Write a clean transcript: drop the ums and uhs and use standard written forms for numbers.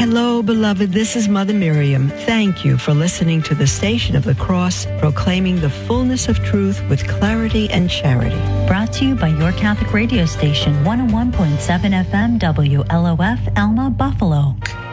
Hello, beloved. This is Mother Miriam. Thank you for listening to the Station of the Cross, proclaiming the fullness of truth with clarity and charity. Brought to you by your Catholic radio station, 101.7 FM WLOF, Alma, Buffalo.